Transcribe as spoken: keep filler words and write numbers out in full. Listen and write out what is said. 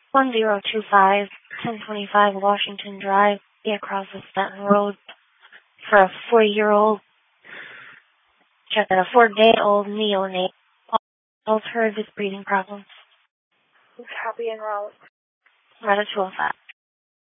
one zero two five, ten twenty-five Washington Drive, across the Stanton Road, for a four-year-old, check out a four-day-old neonate. All heard with breathing problems. Copy and route. Route two oh five.